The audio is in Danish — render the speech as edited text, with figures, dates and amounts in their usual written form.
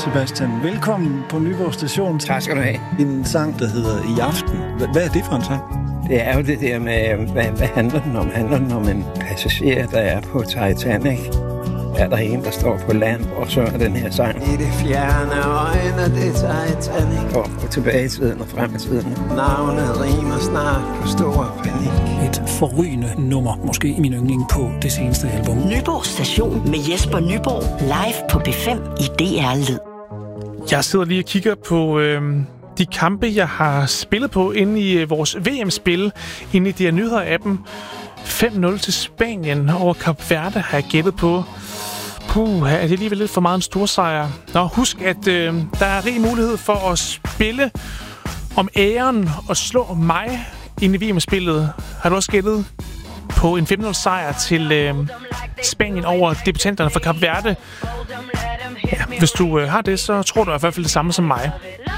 Sebastian. Velkommen på Nyborg Station. Tak skal du have. En sang, der hedder I aften. Hvad er det for en sang? Det er jo det der med, hvad handler den om? Handler den om en passager, der er på Titanic? Er der en, der står på land og synger den her sang? I det fjerne øjne, det er Titanic. Og gå tilbage i tiden og frem i tiden. Navnet rimer snart på stor panik. Et forrygende nummer, måske min yndling på det seneste album. Nyborg Station med Jesper Nyborg. Live på B5 i DR Lyd. Jeg sidder lige og kigger på de kampe, jeg har spillet på inde i vores VM-spil, inde i DR Nyheder-appen. 5-0 til Spanien over Kap Verde har jeg gættet på. Er det alligevel lidt for meget en storsejr? Nå, husk, at der er rig mulighed for at spille om æren og slå mig inde i VM-spillet. Har du også gættet på en 5-0 sejr til Spanien over debutanterne fra Kap Verde? Ja, hvis du har det, så tror du i hvert fald det samme som mig.